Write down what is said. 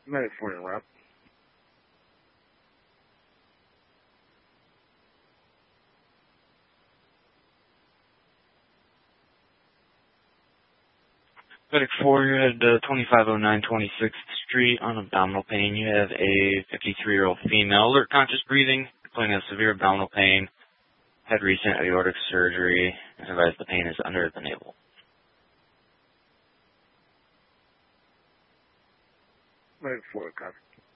Medic 4 en route. Medic 4, you're at 2509 26th Street on abdominal pain. You have a 53-year-old female, alert conscious breathing, complaining of severe abdominal pain, had recent aortic surgery, and advised the pain is under the navel. Medic 4, copy.